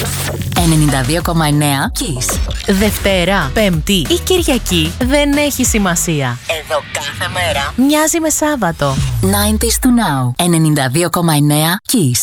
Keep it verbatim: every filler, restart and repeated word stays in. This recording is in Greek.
ενενήντα δύο κόμμα εννέα Kiss. Δευτέρα, Πέμπτη ή Κυριακή δεν έχει σημασία. Εδώ κάθε μέρα μοιάζει με Σάββατο. ενενήντα to now. ενενήντα δύο κόμμα εννέα Kiss.